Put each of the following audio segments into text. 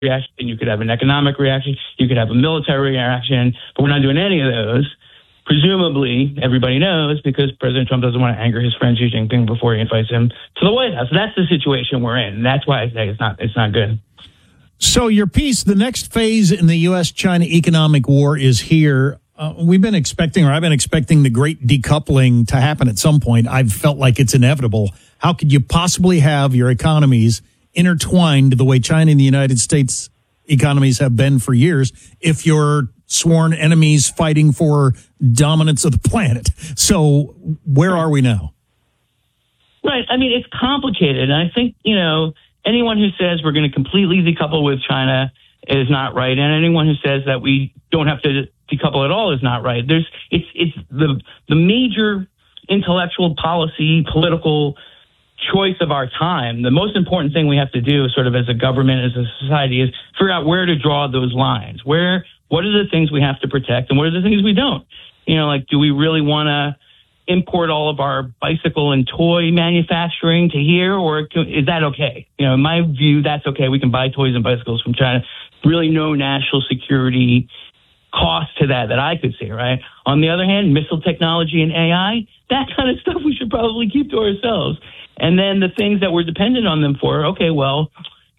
reaction, you could have an economic reaction, you could have a military reaction, but we're not doing any of those. Presumably, everybody knows, because President Trump doesn't want to anger his friend Xi Jinping before he invites him to the White House. That's the situation we're in, and that's why I say it's not good. So your piece, the next phase in the U.S.-China economic war is here. I've been expecting the great decoupling to happen at some point. I've felt like it's inevitable. How could you possibly have your economies intertwined the way China and the United States economies have been for years if you're sworn enemies fighting for dominance of the planet? So where are we now? Right. I mean, it's complicated. And I think, anyone who says we're going to completely decouple with China is not right. And anyone who says that we don't have to decouple at all is not right. It's the major intellectual policy, political choice of our time. The most important thing we have to do sort of as a government, as a society, is figure out where to draw those lines. What are the things we have to protect and what are the things we don't? Do we really want to import all of our bicycle and toy manufacturing to here, or is that okay? In my view, that's okay. We can buy toys and bicycles from China. Really no national security cost to that I could see, right? On the other hand, missile technology and AI, that kind of stuff we should probably keep to ourselves. And then the things that we're dependent on them for, okay, well,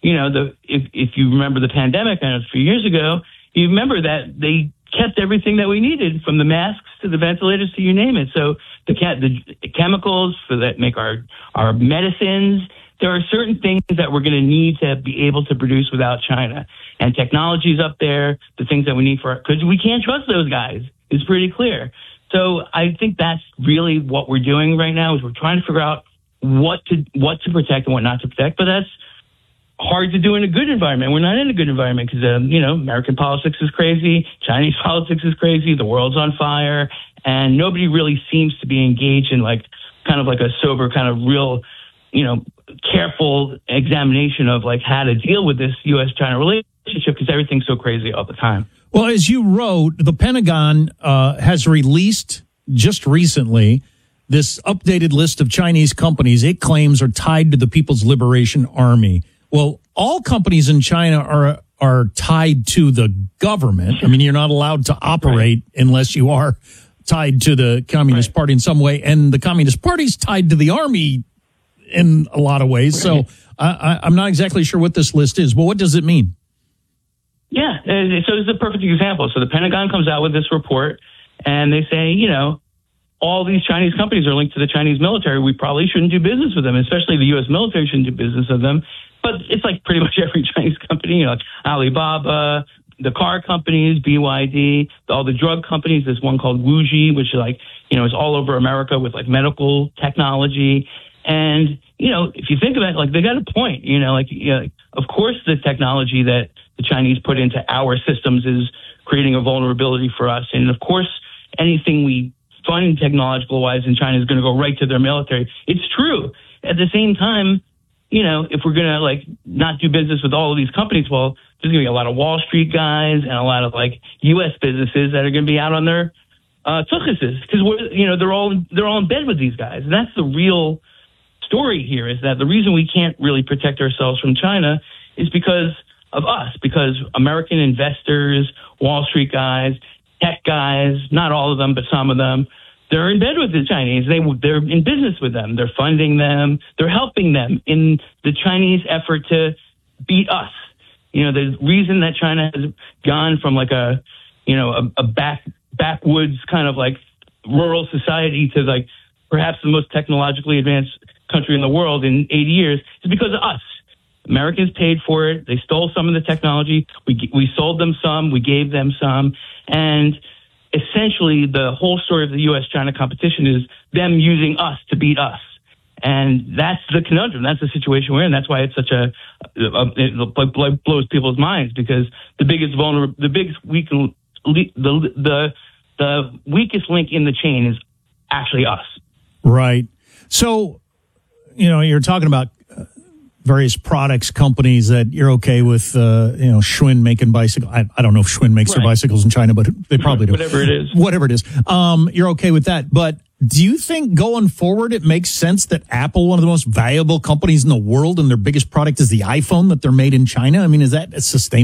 if you remember the pandemic, I know it's a few years ago, you remember that they kept everything that we needed, from the masks to the ventilators to you name it. So the chemicals that make our medicines, there are certain things that we're going to need to be able to produce without China. And technology's up there, the things that we need because we can't trust those guys. It's pretty clear. So I think that's really what we're doing right now, is we're trying to figure out what to protect and what not to protect. But that's hard to do in a good environment. We're not in a good environment because, American politics is crazy. Chinese politics is crazy. The world's on fire. And nobody really seems to be engaged in kind of a sober, kind of real, careful examination of how to deal with this U.S.-China relationship, because everything's so crazy all the time. Well, as you wrote, the Pentagon has released just recently this updated list of Chinese companies it claims are tied to the People's Liberation Army. Well, all companies in China are tied to the government. I mean, you're not allowed to operate unless you are tied to the Communist Party in some way. And the Communist Party's tied to the army in a lot of ways. So I'm not exactly sure what this list is, but what does it mean? Yeah, so it's a perfect example. So the Pentagon comes out with this report, and they say, all these Chinese companies are linked to the Chinese military. We probably shouldn't do business with them, especially the U.S. military shouldn't do business with them. But it's pretty much every Chinese company, Alibaba, the car companies, BYD, all the drug companies. There's one called Wuji, which is all over America with medical technology. And, if you think about it, they got a point, of course the technology that the Chinese put into our systems is creating a vulnerability for us. And of course, anything we fund technological wise in China is going to go right to their military. It's true. At the same time, if we're going to not do business with all of these companies, well, there's going to be a lot of Wall Street guys and a lot of U.S. businesses that are going to be out on their tuchuses, because they're all in bed with these guys. And that's the real story here, is that the reason we can't really protect ourselves from China is because of us, because American investors, Wall Street guys, tech guys, not all of them, but some of them, they're in bed with the Chinese. They're in business with them. They're funding them. They're helping them in the Chinese effort to beat us. The reason that China has gone from a backwoods kind of rural society to perhaps the most technologically advanced country in the world in 80 years is because of us. Americans paid for it. They stole some of the technology. We sold them some. We gave them some. And essentially, the whole story of the U.S.-China competition is them using us to beat us. And that's the conundrum. That's the situation we're in. That's why it's such it blows people's minds, because the weakest link in the chain is actually us. Right. So, you're talking about various products companies that you're okay with, Schwinn making bicycle. I don't know if Schwinn makes their bicycles in China, but they probably do. Whatever it is. You're okay with that. But do you think going forward it makes sense that Apple, one of the most valuable companies in the world, and their biggest product is the iPhone, that they're made in China? I mean, is that sustainable?